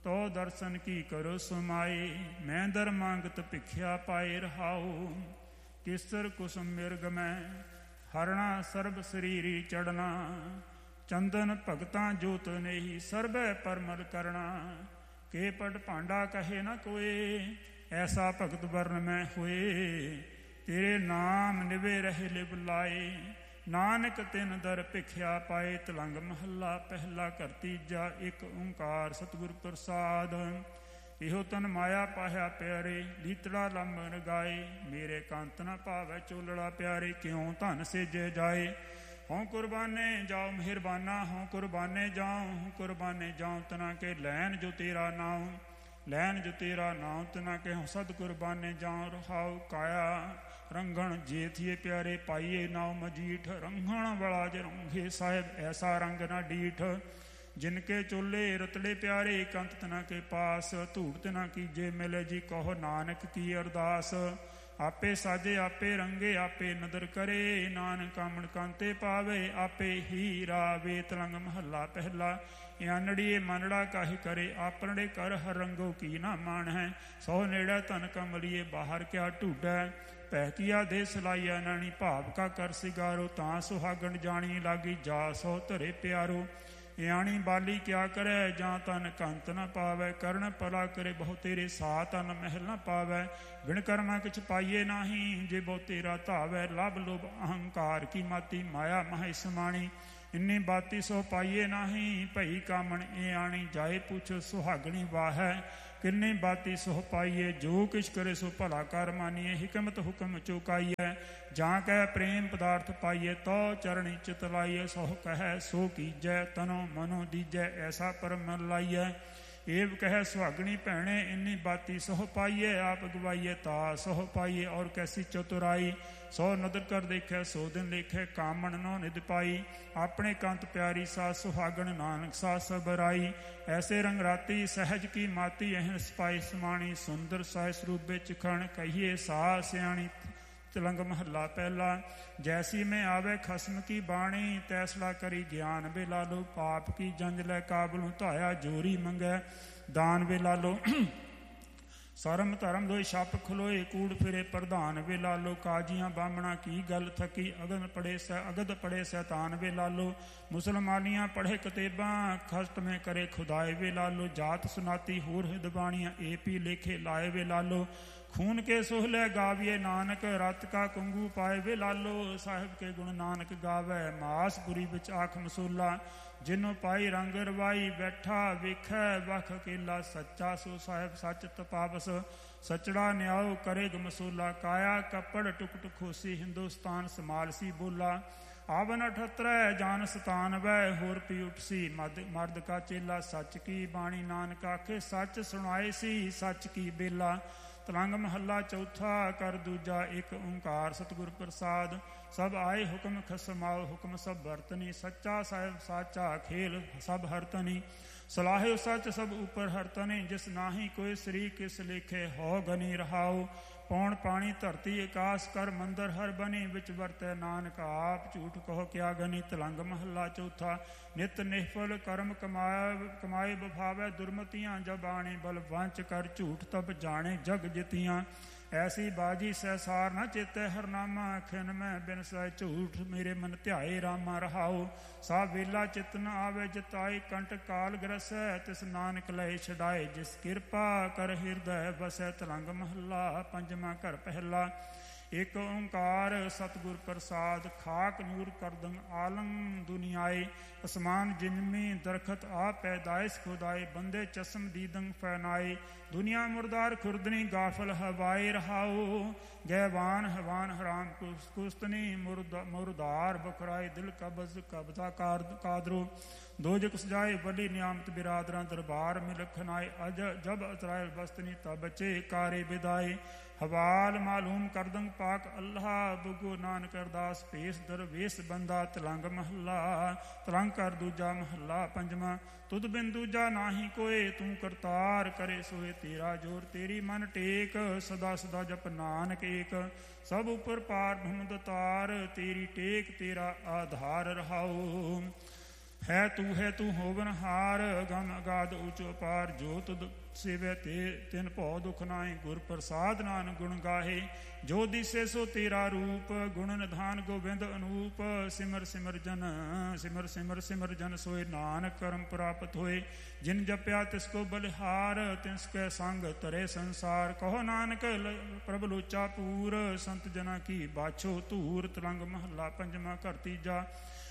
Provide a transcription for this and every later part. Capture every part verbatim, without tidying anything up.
ਤੋ ਦਰਸ਼ਨ ਕੀ ਕਰੋ ਸੁਮਾਏ। ਮੈਂ ਦਰ ਮੰਗਤ ਭਿਖਿਆ ਪਾਏ ਰਹਾਉ। ਕਿਸਰ ਕੁਸਮ ਮਿਰਗ ਮੈਂ ਹਰਣਾ ਸਰਬ ਸਰੀਰੀ ਚੜਨਾ। ਚੰਦਨ ਭਗਤਾਂ ਜੋਤ ਨਹੀਂ ਸਰਬੈ ਪਰਮਲ ਕਰਨਾ। ਕੇ ਪਟ ਭਾਂਡਾ ਕਹੇ ਨ ਕੋਏ ਐਸਾ ਭਗਤ ਵਰਨ ਮੈਂ ਹੋਏ। ਤੇਰੇ ਨਾਮ ਨਿਵੇ ਰਹੇ ਲਿਵ ਲਾਏ। ਨਾਨਕ ਤਿਨ ਦਰ ਭਿਖਿਆ ਪਾਏ। ਤਲੰਗ ਮਹੱਲਾ ਪਹਿਲਾ ਘਰ ਤੀਜਾ ਇੱਕ ਓਂਕਾਰ ਸਤਿਗੁਰ ਪ੍ਰਸਾਦ। ਇਹੋ ਤਨ ਮਾਇਆ ਪਾਹਿਆ ਪਿਆਰੇ ਲੀਤੜਾ ਲੰਬਨ ਗਾਏ। ਮੇਰੇ ਕੰਤ ਨ ਭਾਵੈ ਚੋਲੜਾ ਪਿਆਰੇ ਕਿਉਂ ਧਨ ਸੇਜੇ ਜਾਏ। ਹੋਂ ਕੁਰਬਾਨੇ ਜਾਓ ਮਿਹਰਬਾਨਾ ਹੋਂ ਕੁਰਬਾਨੇ ਜਾਉ ਹੋਂ ਕੁਰਬਾਨੇ ਜਾਉ ਤਨਾ ਕੇ ਲੈਣ ਜੋ ਤੇਰਾ ਨਾਉ। ਲੈਣ ਜੋ ਤੇਰਾ ਨਾਉ ਤਨਾ ਕੇ ਹੋਂ ਸਦ ਕੁਰਬਾਨੇ ਜਾਉ। ਰਹਾਉ ਕਾਇਆ ਰੰਗਣ ਜੇ ਥੀਏ ਪਿਆਰੇ ਪਾਈਏ ਨਾਉ ਮਜੀਠ। ਰੰਗਣ ਵਾਲਾ ਜੇ ਰੰਗੇ ਸਾਹਿਬ ਐਸਾ ਰੰਗ ਨਾ ਡੀਠ। ਜਿਨਕੇ ਚੋਲੇ ਰਤੜੇ ਪਿਆਰੇ ਕੰਤ ਤਨਾ ਕੇ ਪਾਸ। ਧੂੜ ਤਨਾ ਕੀਜੇ ਮਿਲੇ ਜੀ ਕਹੋ ਨਾਨਕ ਕੀ ਅਰਦਾਸ। ਆਪੇ ਸਾਜੇ ਆਪੇ ਰੰਗੇ ਆਪੇ ਨਦਰ ਕਰੇ। ਨਾਨਕ ਕਾਮਣ ਕਾਂਤੇ ਪਾਵੇ ਆਪੇ ਹੀ ਰਾਵੇ। ਤਲੰਗ ਮਹੱਲਾ ਪਹਿਲਾ ਆਨੜੀਏ ਮਨੜਾ ਕਾਹੀ ਕਰੇ। ਆਪਣੜੇ ਕਰ ਹਰ ਰੰਗੋ ਕੀ ਨਾ ਮਾਣ ਹੈ। ਸੋ ਨੇੜਾ ਧਨ ਕਮਲੀਏ ਬਾਹਰ ਕਿਆ ਢੂਡੈ। ਭੈ ਕੀਆ ਦੇ ਸਲਾਈਆ ਨਾਣੀ ਭਾਵ ਕਾ ਕਰ ਸਿਗਾਰੋ। ਤਾਂ ਸੁਹਾਗਣ ਜਾਣੀ ਲਾਗੀ ਜਾ ਸੋ ਧਰੇ ਪਿਆਰੋ। ਇਆਣੀ ਬਾਲੀ ਕਿਆ ਕਰੈ ਜਾਂ ਤਨ ਕੰਤ ਨ ਪਾਵੈ। ਕਰਨ ਭਲਾ ਕਰੇ ਬਹੁ ਤੇਰੇ ਸਾ ਤਨ ਮਹਿਲ ਨ ਪਾਵੈ। ਬਿਨ ਕਰਮਾ ਕਿਛ ਪਾਈਏ ਨਾਹੀਂ ਜੇ ਬਹੁ ਤੇਰਾ ਧਾਵੈ। ਲਭ ਲੋਭ ਅਹੰਕਾਰ ਕੀ ਮਾਤੀ ਮਾਇਆ ਮਹਿ ਸਮਾਣੀ। ਇੰਨੀ ਬਾਤੀ ਸੋ ਪਾਈਏ ਨਾਹੀਂ ਭਈ ਕਾਮਣ ਇਆਣੀ। ਜਾਏ ਪੁੱਛ ਸੁਹਾਗਣੀ ਵਾਹੈ ਕਿੰਨੀ ਬਾਤੀ ਸੋ ਪਾਈਏ। ਜੋ ਕਿਛ ਕਰੇ ਸੋ ਭਲਾ ਕਰ ਮਾਨੀਏ। ਹਿਕਮਤ ਹੁਕਮ ਚੁਕਾਈਐ ਜਾਂ ਕਹਿ ਪ੍ਰੇਮ ਪਦਾਰਥ ਪਾਈਏ। ਤੋ ਚਰਣੀ ਚਿਤ ਲਾਈਐ ਸੋ ਕਹੈ ਸੋ ਕੀਜੈ। ਤਨੋ ਮਨੋ ਦੀਜੈ ਐਸਾ ਪਰਮ ਮਨ ਲਾਈਐ। ਏਵ ਕਹਿ ਸੁਹਾਗਣੀ ਭੈਣੇ ਇੰਨੀ ਬਾਤੀ ਸੋਹ ਪਾਈਏ। ਆਪ ਗਵਾਈਏ ਤਾ ਸੋਹ ਪਾਈਏ ਔਰ ਕੈਸੀ ਚਤੁਰਾਈ। ਸੋ ਨਦਰ ਕਰ ਦੇਖੈ ਸੋ ਦਿਨ ਲੇਖੈ ਕਾਮਣ ਨੋ ਨਿਦ ਪਾਈ। ਆਪਣੇ ਕੰਤ ਪਿਆਰੀ ਸਾ ਸੁਹਾਗਣ ਨਾਨਕ ਸਾ ਸਬਰਾਈ। ਐਸੇ ਰੰਗ ਰਾਤੀ ਸਹਿਜ ਕੀ ਮਾਤੀ ਅਹਨ ਸਪਾਈ ਸਮਾਣੀ। ਸੁੰਦਰ ਸਾਇ ਸਰੂਪ ਵਿੱਚ ਖਣ ਕਹੀਏ ਸਾ ਸਿਆਣੀ। ਤਲੰਗ ਮਹੱਲਾ ਪਹਿਲਾ ਜੈਸੀ ਮੈਂ ਆਵੇ ਖਸਮ ਕੀ ਬਾਣੀ। ਤੈਸਲਾ ਕਰੀ ਗਿਆਨ ਵੇ ਲਾਲੋ। ਪਾਪ ਕੀ ਜੰਜ ਲੈ ਕਾਬਲੋਂ ਧਾਇਆ ਜੋਰੀ ਮੰਗੈ ਦਾਨ ਵੇ ਲਾਲੋ। ਸਰਮ ਧਰਮ ਦੋਇ ਛੱਪ ਖਲੋਏ ਕੂੜ ਫਿਰੇ ਪ੍ਰਧਾਨ ਵੇ ਲਾਲੋ। ਕਾਜੀਆਂ ਬਾਹਮਣਾ ਕੀ ਗੱਲ ਥਕੀ ਅਗਨ ਪੜੇ ਸੈ ਅਗਦ ਪੜੇ ਸੈਤਾਨ ਵੇ ਲਾਲੋ। ਮੁਸਲਮਾਨੀਆਂ ਪੜ੍ਹੇ ਕਤੇਬਾਂ ਖਸਟ ਮੈਂ ਕਰੇ ਖੁਦਾਏ ਵੇ ਲਾਲੋ। ਜਾਤ ਸੁਨਾਤੀ ਹੋਰ ਹਿਦ ਬਾਣੀਆਂ ਏ ਪੀ ਲੇਖੇ ਲਾਏ ਵੇ ਲਾਲੋ। ਖੂਨ ਕੇ ਸੋਹਲੇ ਗਾਵੀਏ ਨਾਨਕ ਰਤ ਕਾ ਕੰਗੂ ਪਾਏ ਵੇ ਲਾਲੋ। ਸਾਹਿਬ ਕੇ ਗੁਣ ਨਾਨਕ ਗਾਵੈ ਮਾਸਪੁਰੀ ਵਿੱਚ ਆਖ ਮਸੂਲਾ। ਜਿਨੋਂ ਪਾਈ ਰੰਗ ਰਵਾਈ ਬੈਠਾ ਵੇਖੈ ਵਖ ਅਕੇਲਾ। ਸੱਚਾ ਸੋ ਸਾਹਿਬ ਸੱਚ ਤਪਾਵਸ ਸਚੜਾ ਨਿਆਉ ਕਰੇਗ ਮਸੂਲਾ। ਕਾਇਆ ਕੱਪੜ ਟੁਕ ਟੁਕ ਖੋਸੀ ਹਿੰਦੁਸਤਾਨ ਸਮਾਲਸੀ ਬੋਲਾ। ਆਵਨ ਅਠੱਤਰੈ ਜਾਨ ਸਤਾਨ ਵੈ ਹੋਰ ਪੀ ਉਠਸੀ ਮਦ ਮਰਦ ਕਾ ਚੇਲਾ। ਸੱਚ ਕੀ ਬਾਣੀ ਨਾਨਕ ਆਖੇ ਸੱਚ ਸੁਣਾਏ ਸੀ ਸੱਚ ਕੀ ਬੇਲਾ। ਤਲੰਗ ਮਹੱਲਾ ਚੌਥਾ ਕਰ ਦੂਜਾ ਇੱਕ ਓਂਕਾਰ ਸਤਿਗੁਰ ਪ੍ਰਸਾਦ। ਸਭ ਆਏ ਹੁਕਮ ਖਸਮਾਓ ਹੁਕਮ ਸਭ ਵਰਤਨੀ। ਸੱਚਾ ਸਾਹਿਬ ਸਾਚਾ ਖੇਲ ਸਭ ਹਰਤਨੀ। ਸਲਾਹਿਓ ਸੱਚ ਸਭ ਉਪਰ ਹਰਤਨੀ। ਜਿਸ ਨਾਹੀ ਕੋਈ ਸ੍ਰੀ ਕਿਸ ਲੇਖੇ ਹੋ ਗਨੀ ਰਹਾਉ। ਪੌਣ ਪਾਣੀ ਧਰਤੀ ਆਕਾਸ ਕਰ ਮੰਦਰ ਹਰ ਬਨੀ। ਵਿੱਚ ਵਰਤੈ ਨਾਨਕ ਆਪ ਝੂਠ ਕਹੋ ਕਿਆ ਗਨੀ। ਤਲੰਗ ਮਹੱਲਾ ਚੌਥਾ ਨਿਤ ਨਿਫਲ ਕਰਮ ਕਮਾਇਆ ਕਮਾਏ ਬਫਾਵੈ ਦੁਰਮਤੀਆਂ। ਜਬ ਆਣੇ ਬਲ ਵੰਚ ਕਰ ਝੂਠ ਤਬ ਜਾਣੇ ਜਗ ਜਿਤੀਆਂ। ਐਸੀ ਬਾਜੀ ਸਹਿਸਾਰ ਨਾ ਚੇਤੈ ਹਰਨਾਮਾ। ਖਿਨ ਮੈਂ ਬਿਨ ਸਹਿ ਝੂਠ ਮੇਰੇ ਮਨ ਧਿਆਏ ਰਾਮਾ ਰਹਾਉ। ਸਾ ਵੇਲਾ ਚਿਤ ਨ ਆਵੇ ਜਿਤਾਏ ਕੰਟ ਕਾਲ ਗ੍ਰਸੈ। ਤਿਸ ਨਾਨਕ ਲਏ ਛਡਾਏ ਜਿਸ ਕਿਰਪਾ ਕਰ ਹਿਰਦੈ ਵਸੈ। ਤਲੰਗ ਮਹੱਲਾ ਪੰਜਵਾਂ ਘਰ ਪਹਿਲਾ ਇੱਕ ਓਂਕਾਰ ਸਤਿਗੁਰ ਪ੍ਰਸਾਦ। ਖਾਕ ਨੂਰ ਕਰਦੰ ਆਲਮ ਦੁਨੀਆਏ। ਅਸਮਾਨ ਜਿਨਮੀ ਦਰਖਤ ਆ ਪੈਦਾਇਸ਼ ਖੁਦਾਏ। ਬੰਦੇ ਚਸਮ ਦੀਦੰ ਫੈਨਾਏ। ਦੁਨੀਆ ਮੁਰਦਾਰ ਖੁਰਦਨੀ ਗਾਫਲ ਹਵਾਏ ਰਹਾਉ। ਗੈਵਾਨ ਹਵਾਨ ਹਰਾਮ ਕੁਸਤਨੀ ਮੁਰਦਾਰ ਬਖਰਾਏ। ਦਿਲ ਕਬਜ਼ ਕਬਜ਼ਾ ਕਾਦਰੋ ਦੋਜਕ ਸਜਾਏ। ਵਲੀ ਨਿਆਮਤ ਬਿਰਾਦਰਾਂ ਦਰਬਾਰ ਮਿਲਖਨਾਏ। ਅਜ ਜਬ ਅਤਰਾਇਲ ਬਸਤਨੀ ਤਬਚੇ ਕਾਰੇ ਬਿਦਾਏ। ਹਵਾਲ ਮਾਲੂਮ ਕਰਦੰ ਪਾਕ ਅੱਲਾਹ। ਬੁਗੋ ਨਾਨਕ ਅਰਦਾਸ ਭੇਸ ਦਰਵੇਸ ਬੰਦਾ। ਤਲੰਗ ਮਹੱਲਾ ਤਲੰਗ ਕਰ ਦੂਜਾ ਮਹੱਲਾ ਪੰਜਵਾਂ ਤੁਧ ਬਿਨ ਦੂਜਾ ਨਾਹੀ ਕੋਏ। ਤੂੰ ਕਰਤਾਰ ਕਰੇ ਸੋਏ ਤੇਰਾ ਜੋਰ। ਤੇਰੀ ਮਨ ਟੇਕ ਸਦਾ ਸਦਾ ਜਪ ਨਾਨਕ ਏਕ। ਸਭ ਉਪਰ ਪਾਰ ਭਮਦ ਤਾਰ। ਤੇਰੀ ਟੇਕ ਤੇਰਾ ਆਧਾਰ ਰਹਾਉ। ਹੈ ਤੂੰ ਹੈ ਤੂੰ ਹੋਵਨ ਹਾਰ, ਗਮ ਅਗਾਧ ਉੱਚ ਅਪਾਰ, ਜੋ ਤੁਧ ਸੇਵੈ ਤੇ ਤਿਨ ਭਉ ਦੁਖ ਨਾਹੀ। ਗੁਰ ਪ੍ਰਸਾਦ ਨਾਨਕ ਗੁਣ ਗਾਹੇ, ਜੋ ਦਿਸੇ ਸੋ ਤੇਰਾ ਰੂਪ, ਗੁਣ ਨਿਧਾਨ ਗੋਬਿੰਦ ਅਨੂਪ। ਸਿਮਰ ਸਿਮਰ ਜਨ ਸਿਮਰ ਸਿਮਰ ਸਿਮਰ ਜਨ ਸੋਏ, ਨਾਨਕ ਕਰਮ ਪ੍ਰਾਪਤ ਹੋਏ। ਜਿਨ ਜਪਿਆ ਤਿਸ ਕੋ ਬਲਿਹਾਰ, ਤਿਸ ਕੈ ਸੰਗ ਤਰੇ ਸੰਸਾਰ। ਕਹੋ ਨਾਨਕ ਪ੍ਰਭ ਲੋਚਾ ਪੂਰ, ਸੰਤ ਜਨਾ ਕੀ ਬਾਛੋ ਧੂਰ। ਤਲੰਗ ਮਹੱਲਾ ਪੰਜਵਾਂ, ਘਰ ਤੀਜਾ।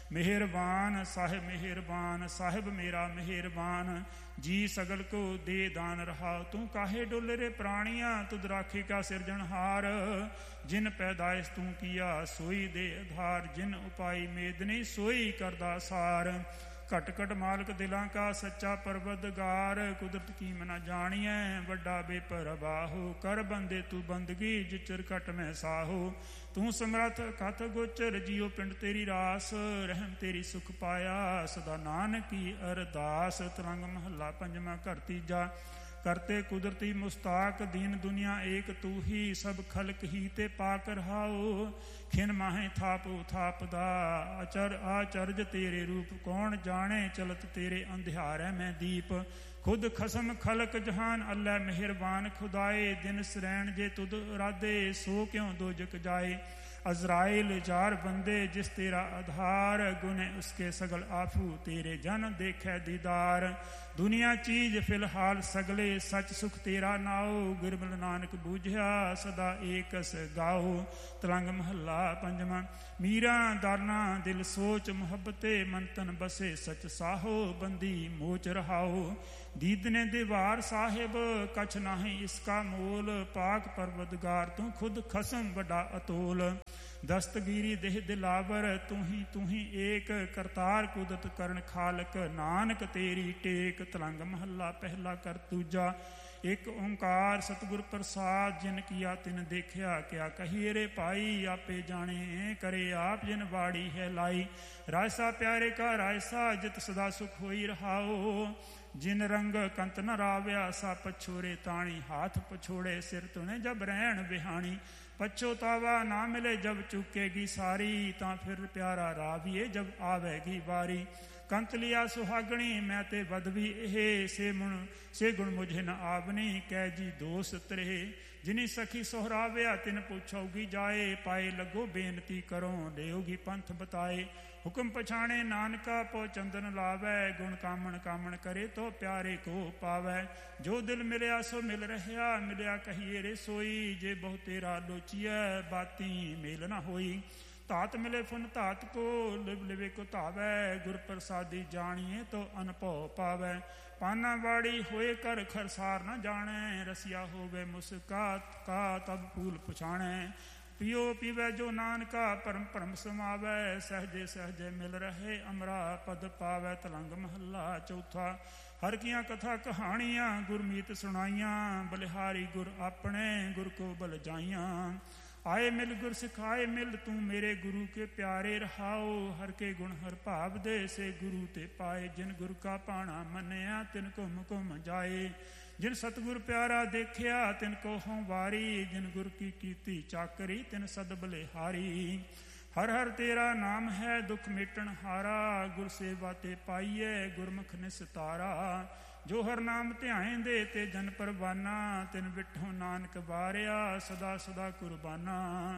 ਮਿਹਰਬਾਨ ਸਾਹਿਬ ਮਿਹਰਬਾਨ, ਸਾਹਿਬ ਮੇਰਾ ਮਿਹਰਬਾਨ, ਜੀ ਸਗਲ ਕੋ ਦੇ ਦਾਨ ਰਹਾ। ਤੂੰ ਕਾਹੇ ਡੋਲੇ ਰੇ ਪ੍ਰਾਣੀਆਂ, ਤੁਧ ਰਾਖੇ ਕਾ ਸਿਰਜਣਹਾਰ। ਜਿਨ ਪੈਦਾਇਸ਼ ਤੂੰ ਕੀਆ, ਸੋਈ ਦੇ ਆਧਾਰ। ਜਿਨ ਉਪਾਈ ਮੇਦਨੀ, ਸੋਈ ਕਰਦਾ ਸਾਰ। ਘਟ ਘਟ ਮਾਲਕ ਦਿਲਾਂ ਕਾ, ਸੱਚਾ ਪਰਵਦਗਾਰ। ਕੁਦਰਤ ਕੀਮ ਨਾ ਜਾਣੀਐ, ਵੱਡਾ ਬੇਪਰਵਾਹੋ। ਕਰ ਬੰਦੇ ਤੂੰ ਬੰਦਗੀ, ਜਿਚਰ ਘਟ ਮੈਂ ਸਾਹੋ। ਤੂੰ ਸਮਰੱਥ ਕਥ ਗੋਚਰ, ਜੀਉ ਪਿੰਡ ਤੇਰੀ ਰਾਸ। ਰਹਿਮ ਤੇਰੀ ਸੁਖ ਪਾਇਆ, ਸਦਾ ਨਾਨਕ ਕੀ ਅਰਦਾਸ। ਤਰੰਗ ਮਹੱਲਾ ਪੰਜਵਾਂ, ਘਰ ਤੀਜਾ। ਕਰਤੇ ਕੁਦਰਤੀ ਮੁਸਤਾਕ, ਦੀਨ ਦੁਨੀਆ ਏਕ ਤੂੰ ਹੀ। ਸਭ ਖਲਕ ਹੀ ਤੇ ਪਾਕ ਰਹਾਓ, ਖਿਨ ਮਾਹੇ ਥਾਪੋ ਥਾਪਦਾ। ਅਚਰ ਆਚਰਜ ਤੇਰੇ ਰੂਪ, ਕੌਣ ਜਾਣੇ ਚਲਤ ਤੇਰੇ ਅੰਧਿਆਰੈ ਮੈਂ ਦੀਪ। ਖੁਦ ਖਸਮ ਖਲਕ ਜਹਾਨ, ਅੱਲ੍ਹਾ ਮਿਹਰਬਾਨ ਖੁਦਾਏ। ਦਿਨ ਸਰੈਣ ਜੇ ਤੁਧ ਰਾਧੇ, ਸੋ ਕਿਉਂ ਦੋਜਕ ਜਾਏ। ਅਜ਼ਰਾਇਲ ਜਾਰ ਬੰਦੇ, ਜਿਸ ਤੇਰਾ ਆਧਾਰ। ਗੁਨੇ ਉਸਕੇ ਸਗਲ ਆਫੂ, ਤੇਰੇ ਜਨ ਦੇਖੈ ਦੀਦਾਰ। ਦੁਨੀਆ ਚੀਜ਼ ਫਿਲਹਾਲ ਸਗਲੇ, ਸੱਚ ਸੁਖ ਤੇਰਾ ਨਾਉ। ਗੁਰਮਿਲ ਨਾਨਕ ਬੂਝਿਆ, ਸਦਾ ਏਕਸ ਗਾਓ। ਤਲੰਗ ਮਹੱਲਾ ਪੰਜਵਾਂ। ਮੀਰਾ ਦਾਨਾ ਦਿਲ ਸੋਚ, ਮੁਹੱਬਤੇ ਮਨ ਤਨ ਬਸੇ। ਸਚ ਸਾਹੋ ਬੰਦੀ ਮੋਚ ਰਹਾਓ। ਦੀਦਨੇ ਦੀਵਾਰ ਸਾਹਿਬ, ਕਛ ਨਾਹੀਂ ਇਸਕਾ ਮੋਲ। ਪਾਕ ਪਰਵਦਗਾਰ, ਤੂੰ ਖੁਦ ਖਸਮ ਵੱਡਾ ਅਤੋਲ। ਦਸਤਗੀਰੀ ਦੇਹ ਦਿਲਾਵਰ, ਤੂੰ ਹੀ ਤੂੰ ਹੀ ਏਕ। ਕਰਤਾਰ ਕੁਦਰਤ ਕਰਨ ਖਾਲਕ, ਨਾਨਕ ਤੇਰੀ ਟੇਕ। ਤਲੰਗ ਮਹੱਲਾ ਪਹਿਲਾ, ਕਰ ਦੂਜਾ। ਇੱਕ ਓਂਕਾਰ ਸਤਿਗੁਰ ਪ੍ਰਸਾਦ, ਜਿਨ ਕੀਆ ਤਿਨ ਦੇਖਿਆ। ਕਿਆ ਕਹੀਏ ਰੇ ਭਾਈ, ਆਪੇ ਜਾਣੇ ਕਰੇ ਆਪ ਜਿਨ ਬਾੜੀ ਹੈ ਲਾਈ। ਰਾਇਸਾ ਪਿਆਰੇ ਕਾ ਰਾਇਸਾ, ਜਿਤ ਸਦਾ ਸੁਖ ਹੋਈ ਰਹਾਓ। ਜਿਨ ਰੰਗ ਕੰਤ ਨ ਰਾਵਿਆ, ਸਾ ਪਛੋਰੇ ਤਾਣੀ। ਹਾਥ ਪਛੋੜੇ ਸਿਰ ਤੁਣੇ, ਜਬ ਰਹਿਣ ਬਿਹਾਣੀ। ਪਛੋਤਾਵਾ ਨਾ ਮਿਲੇ, ਜਬ ਚੁੱਕੇਗੀ ਸਾਰੀ। ਤਾਂ ਫਿਰ ਪਿਆਰਾ ਰਾਵੀਏ, ਜਬ ਆਵੇਗੀ ਵਾਰੀ। ਕੰਤ ਲਿਆ ਸੁਹਾਗਣੀ, ਮੈਂ ਤੇ ਬਦਵੀ ਇਹ। ਸੇ ਮੁਣ ਸੇ ਗੁਣ ਮੁਝੇ ਨ ਆਵਨੀ, ਕਹਿ ਜੀ ਦੋਸ ਤਰੇ। ਜਿਨੀ ਸਖੀ ਸੋਹਰਾਵਿਆ, ਤਿਨ ਪੁੱਛੋਗੀ ਜਾਏ। ਪਾਏ ਲੱਗੋ ਬੇਨਤੀ ਕਰੋ, ਲਿਓਗੀ ਪੰਥ ਬਤਾਏ। ਹੁਕਮ ਪਛਾਣੇ ਨਾਨਕਾ, ਪੋ ਚੰਦਨ ਲਾਵੈ। ਗੁਣ ਕਾਮਣ ਕਾਮਣ ਕਰੇ, ਤੋ ਪਿਆਰੇ ਕੋ ਪਾਵੈ। ਜੋ ਦਿਲ ਮਿਲਿਆ ਸੋ ਮਿਲ ਰਹਿਆ, ਮਿਲਿਆ ਕਹੀਏ ਰੇ ਸੋਈ। ਜੇ ਬਹੁ ਤੇਰਾ ਲੋਚੀਐ, ਬਾਤੀ ਮੇਲ ਨ ਹੋਈ। ਧਾਤ ਮਿਲੇ ਫੁਨ ਧਾਤ ਕੋ, ਲਿਵ ਲਿਵੇ ਕੋ ਧਾਵੈ। ਗੁਰ ਪ੍ਰਸਾਦੀ ਜਾਣੀਏ, ਤੋ ਅਨਭਉ ਪਾਵੈ। ਪਾਨਾ ਵਾੜੀ ਹੋਏ ਕਰ, ਖਰਸਾਰ ਨ ਜਾਣੈ। ਰਸੀਆ ਹੋਵੇ ਮੁਸਕਾਤ ਕਾ, ਤਬ ਫੂਲ ਪਛਾਣੈ। ਪੀਓ ਪੀਵੈ ਜੋ ਨਾਨਕਾ, ਭਰਮ ਭਰਮ ਸਮਾਵੈ। ਸਹਜੇ ਸਹਜੇ ਮਿਲ ਰਹੇ, ਅਮਰਾ ਪਦ ਪਾਵੈ। ਤਲੰਗ ਮਹੱਲਾ ਚੌਥਾ। ਹਰ ਕੀਆਂ ਕਥਾ ਕਹਾਣੀਆਂ, ਗੁਰਮੀਤ ਸੁਣਾਈਆਂ। ਬਲਿਹਾਰੀ ਗੁਰ ਆਪਣੇ, ਗੁਰ ਕੋ ਬਲ ਜਾਈਆਂ। ਆਏ ਮਿਲ ਗੁਰ ਸਿਖਾਏ ਮਿਲ, ਤੂੰ ਮੇਰੇ ਗੁਰੂ ਕੇ ਪਿਆਰੇ ਰਹਾਓ। ਹਰ ਕੇ ਗੁਣ ਹਰ ਭਾਵ ਦੇ, ਸੇ ਗੁਰੂ ਤੇ ਪਾਏ। ਜਿਨ ਗੁਰ ਕਾ ਭਾਣਾ ਮੰਨਿਆ, ਤਿਨ ਘੁੰਮ ਘੁੰਮ ਜਾਏ। ਜਿਨ ਸਤਿਗੁਰ ਪਿਆਰਾ ਦੇਖਿਆ, ਤਿਨ ਕੋ ਹਉ ਵਾਰੀ। ਜਿਨ ਗੁਰ ਕੀ ਕੀਤੀ ਚਾਕਰੀ, ਤਿਨ ਸਦ ਬਲਿਹਾਰੀ। ਹਰ ਹਰ ਤੇਰਾ ਨਾਮ ਹੈ, ਦੁਖ ਮੇਟਣ ਹਾਰਾ। ਗੁਰ ਸੇਵਾ ਤੇ ਪਾਈਐ, ਗੁਰਮੁਖ ਨਿਸਤਾਰਾ। ਜੋ ਹਰ ਨਾਮ ਧਿਆਏਂਦੇ, ਤੇ ਜਨ ਪਰਵਾਨਾ। ਤਿਨ ਵਿਠੋ ਨਾਨਕ ਵਾਰਿਆ, ਸਦਾ ਸਦਾ ਕੁਰਬਾਨਾ।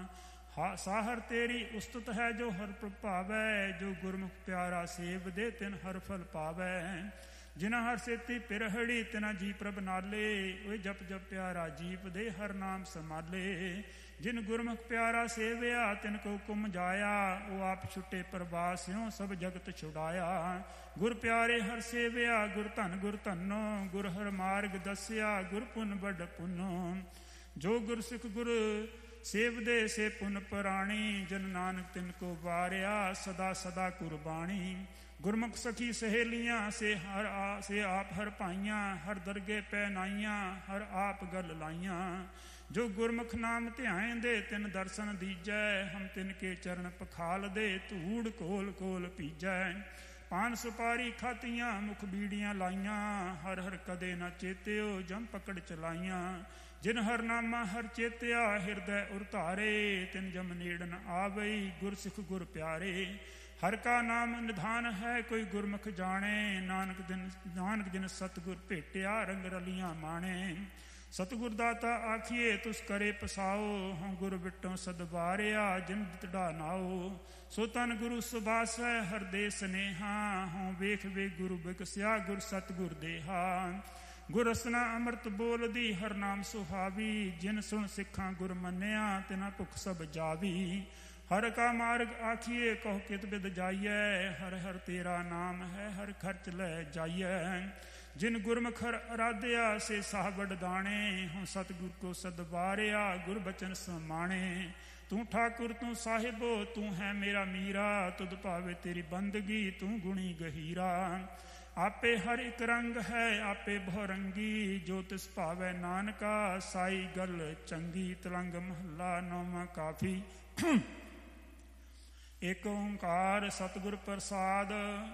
ਹਾ ਸਾਹਰ ਤੇਰੀ ਉਸਤਤ ਹੈ, ਜੋ ਹਰ ਪ੍ਰਭਾਵੈ। ਜੋ ਗੁਰਮੁਖ ਪਿਆਰਾ ਸੇਵਦੇ, ਤਿਨ ਹਰ ਫਲ ਪਾਵੈ। ਜਿਨਾ ਹਰ ਸੇਤੀ ਪਿਰਹੜੀ, ਤਿਨਾ ਜੀ ਪ੍ਰਭ ਨਾਲੇ। ਓਏ ਜਪ ਜਪ ਪਿਆਰਾ ਜੀਪ ਦੇ, ਹਰ ਨਾਮ ਸੰਭਾਲੇ। ਜਿਨ ਗੁਰਮੁਖ ਪਿਆਰਾ ਸੇਵਿਆ, ਤਿਨ ਕੋ ਕੁਮ ਜਾਇਆ। ਉਹ ਆਪ ਛੁੱਟੇ ਪ੍ਰਵਾਸਿਓ, ਸਭ ਜਗਤ ਛੁਡਾਇਆ। ਗੁਰ ਪਿਆਰੇ ਹਰ ਸੇਵਿਆ, ਗੁਰ ਧਨ ਗੁਰ ਧਨੋ। ਗੁਰ ਹਰ ਮਾਰਗ ਦੱਸਿਆ, ਗੁਰ ਪੁਨ ਵੱਡ ਪੁੰਨੋ। ਜੋ ਗੁਰ ਸਿੱਖ ਗੁਰ ਸੇਵਦੇ, ਸੇ ਪੁਨ ਪ੍ਰਾਣੀ। ਜਨ ਨਾਨਕ ਤਿਨ ਕੋ ਵਾਰਿਆ, ਸਦਾ ਸਦਾ ਕੁਰਬਾਣੀ। ਗੁਰਮੁਖ ਸਖੀ ਸਹੇਲੀਆਂ, ਸੇ ਹਰ ਆ ਸੇ ਆਪ ਹਰ ਭਾਈਆਂ। ਹਰ ਦਰਗੇ ਪੈ ਨਾਈਆਂ, ਹਰ ਆਪ ਗਲ ਲਾਈਆਂ। ਜੋ ਗੁਰਮੁਖ ਨਾਮ ਧਿਆਏਂਦੇ, ਤਿਨ ਦਰਸ਼ਨ ਦੀਜੈ। ਹਮ ਤਿਨ ਕੇ ਚਰਨ ਪਖਾਲ ਦੇ, ਧੂੜ ਕੋਲ ਕੋਲ ਭੀਜੈ। ਪਾਨ ਸੁਪਾਰੀ ਖਾਤੀਆਂ, ਮੁਖ ਬੀੜੀਆਂ ਲਾਈਆਂ। ਹਰ ਹਰ ਕਦੇ ਨਾ ਚੇਤਿਓ, ਜਮ ਪਕੜ ਚਲਾਈਆਂ। ਜਿਨ ਹਰ ਨਾਮਾ ਹਰ ਚੇਤਿਆ, ਹਿਰਦੈ ਉਰ ਧਾਰੇ। ਤਿਨ ਜਮ ਨੇੜ ਨ ਆਵਈ, ਗੁਰ ਸਿੱਖ ਗੁਰ ਪਿਆਰੇ। ਹਰ ਕਾ ਨਾਮ ਨਿਧਾਨ ਹੈ ਕੋਈ ਗੁਰਮੁਖ ਜਾਣੇ, ਨਾਨਕ ਦਿਨ ਨਾਨਕ ਜਿਨ ਸਤਿਗੁਰ ਭੇਟਿਆ ਰੰਗ ਰਲੀਆਂ ਮਾਣੇ। ਸਤਿਗੁਰ ਦਾਤਾ ਆਖੀਏ ਤੁਸ ਕਰੇ ਪਸਾਓ, ਹਉ ਗੁਰ ਵਿਟੋਂ ਸਦਵਾਰਿਆ ਜਿਨ ਤੜਾ ਨਾਓ। ਸੋ ਤਨ ਗੁਰੂ ਸੁਬਾਸੈ ਹਰਦੇ ਸਨੇਹਾ, ਹਉ ਵੇਖ ਵੇ ਗੁਰੂ ਬਿਕਸਿਆ ਗੁਰ ਸਤਿਗੁਰ ਦੇਹਾ। ਗੁਰ ਰਸਨਾ ਅੰਮ੍ਰਿਤ ਬੋਲਦੀ ਹਰ ਨਾਮ ਸੁਹਾਵੀ, ਜਿਨ ਸੁਣ ਸਿੱਖਾਂ ਗੁਰ ਮੰਨਿਆ ਤਿਨਾ ਭੁਖ ਸਭ ਜਾਵੀ। ਹਰ ਕਾ ਮਾਰਗ ਆਖੀਏ ਕਹੋ ਕਿਤ ਬਿਦ ਜਾਈਐ, ਹਰ ਹਰ ਤੇਰਾ ਨਾਮ ਹੈ ਹਰ ਖਰਚ ਲੈ ਜਾਈਐ। ਜਿਨ ਗੁਰਮੁਖ ਅਰਾਧਿਆ ਸੇ ਸਾਹਬੜ ਦਾਣੇ, ਹੁਣ ਸਤਿਗੁਰ ਕੋ ਸਦਵਾਰਿਆ ਗੁਰ ਬਚਨ ਸਮਾਣੇ। ਤੂੰ ਠਾਕੁਰ ਤੂੰ ਸਾਹਿਬੋ ਤੂੰ ਹੈ ਮੇਰਾ ਮੀਰਾ, ਤੁਧ ਭਾਵੇ ਤੇਰੀ ਬੰਦਗੀ ਤੂੰ ਗੁਣੀ ਗਹੀਰਾ। ਆਪੇ ਹਰ ਇੱਕ ਰੰਗ ਹੈ ਆਪੇ ਬਹੁ ਰੰਗੀ, ਜੋ ਤਿਸ ਭਾਵੈ ਨਾਨਕਾ ਸਾਈ ਗੱਲ ਚੰਗੀ। ਤਲੰਗ ਮਹੱਲਾ ਨੌਵਾਂ ਕਾਫੀ। ਏਕ ਓੰਕਾਰ ਸਤਿਗੁਰ ਪ੍ਰਸਾਦ,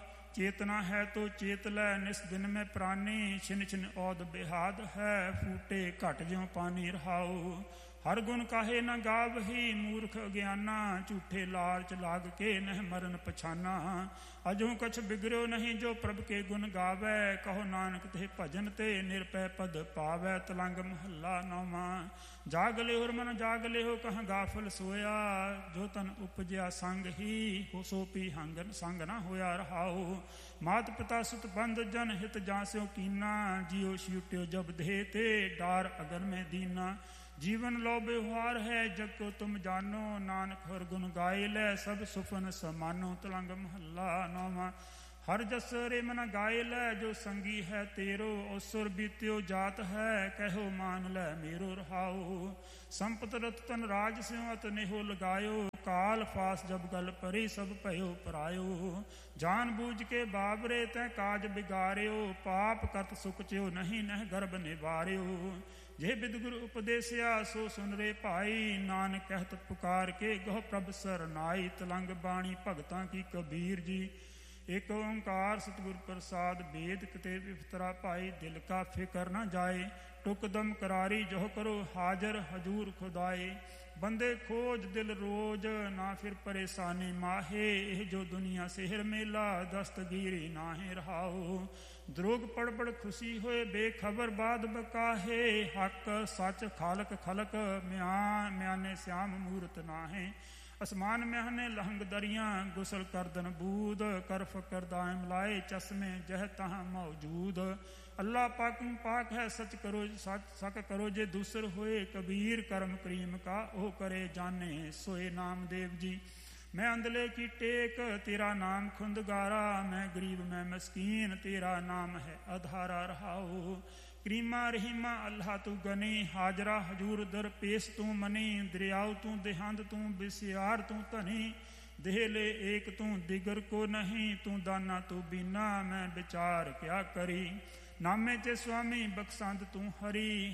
ਚੇਤਨਾ ਹੈ ਤੋ ਚੇਤ ਲੈ ਨਿਸ ਦਿਨ ਮੈਂ ਪ੍ਰਾਨੀ। ਛਿਨ ਛਿਨ ਔਦ ਬਿਹਾਦ ਹੈ ਫੂਟੇ ਘਟ ਜਿਉ ਪਾਣੀ ਰਹਾਉ। ਹਰ ਗੁਣ ਕਾਹੇ ਨ ਗਾਵਹੀ ਮੂਰਖ ਅਗਿਆਨਾ, ਝੂਠੇ ਲਾਲਚ ਲਾਗ ਕੇ ਨਹਿ ਮਰਨ ਪਛਾਨਾ। ਅਜੋ ਕਛ ਬਿਗੜਿਓ ਨਹੀਂ ਜੋ ਪ੍ਰਭ ਕੇ ਗੁਣ ਗਾਵੈ, ਕਹੋ ਨਾਨਕ ਤੇ ਭਜਨ ਤੇ ਨਿਰਪੈ ਪਦ ਪਾਵੈ। ਤਲੰਗ ਮਹੱਲਾ ਨੌਵਾਂ। ਜਾਗ ਲਿਓ ਮਨ ਜਾਗ ਲਿਓ ਕਹਾਂ ਗਾਫਲ ਸੋਇਆ, ਜੋ ਤਨ ਉਪਜਿਆ ਸੰਗ ਹੀ ਹੋ ਸੋ ਪੀ ਹੰਗਨ ਸੰਗ ਨਾ ਹੋਇਆ ਰਹਾਉ। ਮਾਤ ਪਿਤਾ ਸੁਤ ਬੰਧ ਜਨ ਹਿਤ ਜਾਂਸਿਓ ਕੀਨਾ, ਜਿਉ ਛਿਉਟਿਓ ਜਬ ਦੇਹ ਤੇ ਡਾਰ ਅਗਨ ਮੈਂ ਦੀਨਾ। ਜੀਵਨ ਲੋ ਬਿਵਹਾਰ ਹੈ ਜਗ ਕੋ ਤੁਮ ਜਾਨੋ, ਨਾਨਕ ਹਰ ਗੁਣ ਗਾਏ ਲੈ ਸਭ ਸੁਫਨ ਸਮਾਨੋ। ਤਲੰਗ ਮਹੱਲਾ ਨੌਵਾਂ। ਹਰ ਜਸ ਰੇ ਮਨ ਗਾਏ ਲੈ ਜੋ ਸੰਗੀ ਹੈ ਤੇਰੋ, ਔਸੁਰ ਬੀਤਿਓ ਜਾਤ ਹੈ ਕਹਿਓ ਮਾਨ ਲੈ ਮੇਰੋ ਰਹਾਉ। ਸੰਪਤ ਰਤਨ ਰਾਜ ਸਿਉ ਅਤ ਨੇਹੋ ਲਗਾਇਓ, ਕਾਲ ਫਾਸ ਜਬ ਗਲ ਪਰੀ ਸਭ ਭਇਓ ਪਰਾਇਓ। ਜਾਨ ਬੂਝ ਕੇ ਬਾਬਰੇ ਤੈ ਕਾਜ ਬਿਗਾਰਿਓ, ਪਾਪ ਕਰਤ ਸੁਕਚਿਓ ਨਹੀਂ ਨਹਿ ਗਰਭ ਨਿਵਾਰਿਓ। ਜੇ ਬਿਦ ਗੁਰ ਉਪਦੇਸਿਆ ਸੋ ਸੁਨ ਰੇ ਭਾਈ, ਨਾਨਕ ਕਹਿਤ ਪੁਕਾਰ ਕੇ ਗਹੁ ਪ੍ਰਭ ਸਰਨਾਈ। ਤਲੰਗ ਬਾਣੀ ਭਗਤਾਂ ਕੀ ਕਬੀਰ ਜੀ। ਏਕ ਓੰਕਾਰ ਸਤਿਗੁਰ ਪ੍ਰਸਾਦ, ਵੇਦ ਕਿਤੇ ਵਿਫਤਰਾ ਭਾਈ। ਦਿਲ ਕਾ ਫਿਕਰ ਨਾ ਜਾਏ ਟੁਕ ਦਮ ਕਰਾਰੀ, ਜੋ ਕਰੋ ਹਾਜ਼ਰ ਹਜੂਰ ਖੁਦਾਏ। ਬੰਦੇ ਖੋਜ ਦਿਲ ਰੋਜ ਨਾ ਫਿਰ ਪਰੇਸ਼ਾਨੀ ਮਾਹੇ, ਇਹ ਜੋ ਦੁਨੀਆ ਸਿਹਰ ਮੇਲਾ ਦਸਤਗੀਰੀ ਨਾਹੇ ਰਹਾਉ। ਦਰੋਗ ਪੜ ਪੜ ਖੁਸ਼ੀ ਹੋਏ ਬੇਖਬਰ ਬਾਦ ਬਕਾਹੇ, ਹੱਕ ਸੱਚ ਖਾਲਕ ਖਲਕ ਮਿਆਨ ਮਿਆਨੇ ਸਿਆਮ ਮੂਰਤ ਨਾਹੇ। ਅਸਮਾਨ ਮਿਆਨੇ ਲਹੰਗ ਦਰੀਆਂ ਗੁਸਲ ਕਰਦਨ ਬੂਦ, ਕਰ ਫਕਰ ਦਾਇਮ ਲਾਏ ਚਸ਼ਮੇ ਜਹ ਤਹਾਂ ਮੌਜੂਦ। ਅੱਲਾ ਪਾਕੁਮ ਪਾਕ ਹੈ ਸਚ ਕਰੋ ਸਚ ਸਕ ਕਰੋ, ਜੇ ਦੂਸਰ ਹੋਏ ਕਬੀਰ ਕਰਮ ਕਰੀਮ ਕਾ ਉਹ ਕਰੇ ਜਾਣੇ ਸੋਏ। ਨਾਮਦੇਵ ਜੀ। ਮੈਂ ਅੰਦਲੇ ਕੀ ਟੇਕ ਤੇਰਾ ਨਾਮ ਖੁੰਦਗਾਰਾ, ਮੈਂ ਗਰੀਬ ਮੈਂ ਮਸਕੀਨ ਤੇਰਾ ਨਾਮ ਹੈ ਆਧਾਰਾ ਰਹਾਉ। ਕਰੀਮਾ ਰਹੀਮਾ ਅੱਲਾਹ ਤੂੰ ਗਨੀ, ਹਾਜ਼ਰਾ ਹਜੂਰ ਦਰ ਪੇਸ ਤੂੰ ਮਨੀ। ਦਰਿਆਉ ਤੂੰ ਦੇਹੰਦ ਤੂੰ ਬਿਸਿਆਰ ਤੂੰ ਧਨੀ, ਦੇਹ ਲੈ ਏਕ ਤੂੰ ਦਿਗਰ ਕੋ ਨਹੀਂ। ਤੂੰ ਦਾਨਾ ਤੂੰ ਬੀਨਾ ਮੈਂ ਵਿਚਾਰ ਕਿਆ ਕਰੀ, ਨਾਮੇ ਚ ਸੁਆਮੀ ਬਖਸ਼ੰਦ ਤੂੰ ਹਰੀ।